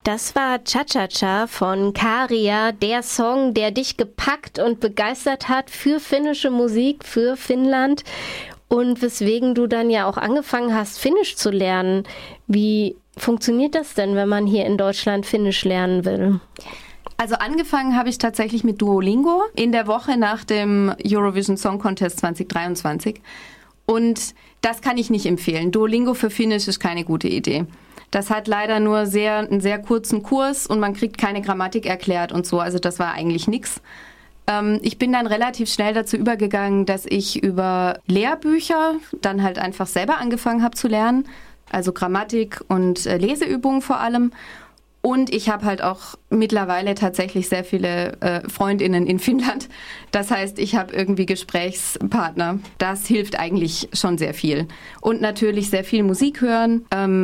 Das war Cha-Cha-Cha von Käärijä, der Song, der dich gepackt und begeistert hat für finnische Musik, für Finnland und weswegen du dann ja auch angefangen hast, Finnisch zu lernen. Wie funktioniert das denn, wenn man hier in Deutschland Finnisch lernen will? Also angefangen habe ich tatsächlich mit Duolingo in der Woche nach dem Eurovision Song Contest 2023 und das kann ich nicht empfehlen. Duolingo für Finnisch ist keine gute Idee. Das hat leider nur einen sehr kurzen Kurs und man kriegt keine Grammatik erklärt und so. Also das war eigentlich nix. Ich bin dann relativ schnell dazu übergegangen, dass ich über Lehrbücher dann halt einfach selber angefangen habe zu lernen. Also Grammatik und Leseübungen vor allem. Und ich habe halt auch mittlerweile tatsächlich sehr viele Freundinnen in Finnland. Das heißt, ich habe irgendwie Gesprächspartner. Das hilft eigentlich schon sehr viel. Und natürlich sehr viel Musik hören.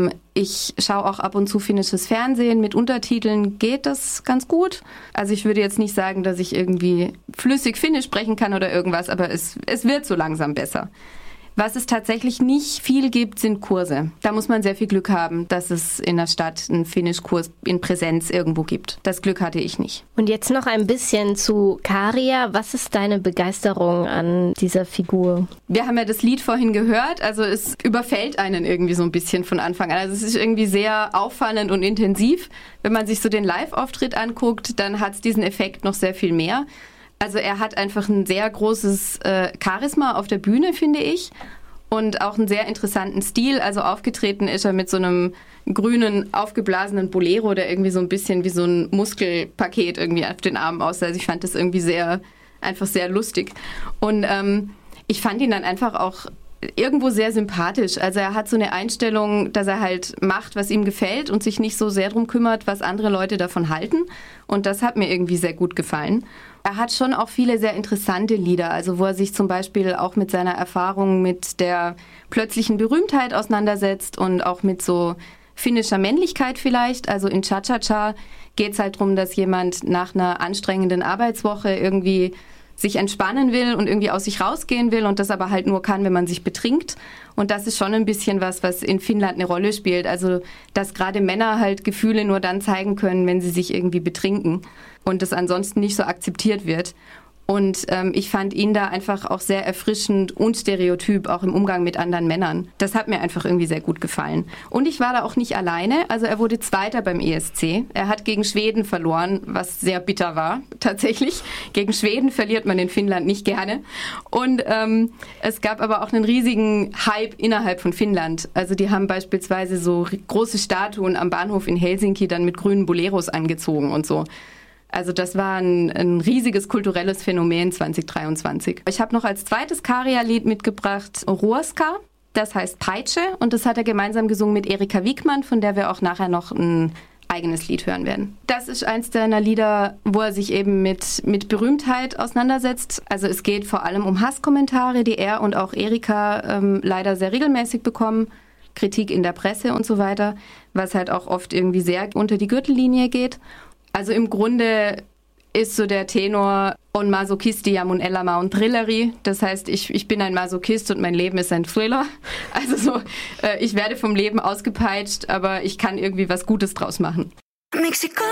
Ich schaue auch ab und zu finnisches Fernsehen. Mit Untertiteln geht das ganz gut. Also ich würde jetzt nicht sagen, dass ich irgendwie flüssig Finnisch sprechen kann oder irgendwas, aber es wird so langsam besser. Was es tatsächlich nicht viel gibt, sind Kurse. Da muss man sehr viel Glück haben, dass es in der Stadt einen Finnischkurs in Präsenz irgendwo gibt. Das Glück hatte ich nicht. Und jetzt noch ein bisschen zu Käärijä. Was ist deine Begeisterung an dieser Figur? Wir haben ja das Lied vorhin gehört, also es überfällt einen irgendwie so ein bisschen von Anfang an. Also es ist irgendwie sehr auffallend und intensiv. Wenn man sich so den Live-Auftritt anguckt, dann hat es diesen Effekt noch sehr viel mehr. Also er hat einfach ein sehr großes Charisma auf der Bühne, finde ich. Und auch einen sehr interessanten Stil. Also aufgetreten ist er mit so einem grünen, aufgeblasenen Bolero, der irgendwie so ein bisschen wie so ein Muskelpaket irgendwie auf den Armen aussah. Also ich fand das irgendwie sehr lustig. Und ich fand ihn dann einfach auch irgendwo sehr sympathisch. Also er hat so eine Einstellung, dass er halt macht, was ihm gefällt und sich nicht so sehr drum kümmert, was andere Leute davon halten. Und das hat mir irgendwie sehr gut gefallen. Er hat schon auch viele sehr interessante Lieder, also wo er sich zum Beispiel auch mit seiner Erfahrung mit der plötzlichen Berühmtheit auseinandersetzt und auch mit so finnischer Männlichkeit vielleicht. Also in Cha-Cha-Cha geht es halt darum, dass jemand nach einer anstrengenden Arbeitswoche irgendwie sich entspannen will und irgendwie aus sich rausgehen will und das aber halt nur kann, wenn man sich betrinkt. Und das ist schon ein bisschen was in Finnland eine Rolle spielt. Also, dass gerade Männer halt Gefühle nur dann zeigen können, wenn sie sich irgendwie betrinken und das ansonsten nicht so akzeptiert wird. Und ich fand ihn da einfach auch sehr erfrischend und stereotyp, auch im Umgang mit anderen Männern. Das hat mir einfach irgendwie sehr gut gefallen. Und ich war da auch nicht alleine. Also er wurde Zweiter beim ESC. Er hat gegen Schweden verloren, was sehr bitter war, tatsächlich. Gegen Schweden verliert man in Finnland nicht gerne. Und es gab aber auch einen riesigen Hype innerhalb von Finnland. Also die haben beispielsweise so große Statuen am Bahnhof in Helsinki dann mit grünen Boleros angezogen und so. Also das war ein riesiges kulturelles Phänomen 2023. Ich habe noch als zweites Käärijä-Lied mitgebracht Ruoska, das heißt Peitsche und das hat er gemeinsam gesungen mit Erika Wigman, von der wir auch nachher noch ein eigenes Lied hören werden. Das ist eins seiner Lieder, wo er sich eben mit Berühmtheit auseinandersetzt. Also es geht vor allem um Hasskommentare, die er und auch Erika leider sehr regelmäßig bekommen. Kritik in der Presse und so weiter, was halt auch oft irgendwie sehr unter die Gürtellinie geht. Also im Grunde ist so der Tenor on masochisti ja mun elämä on thrilleri. Das heißt, ich bin ein Masochist und mein Leben ist ein Thriller. Also so, ich werde vom Leben ausgepeitscht, aber ich kann irgendwie was Gutes draus machen. Mexiko.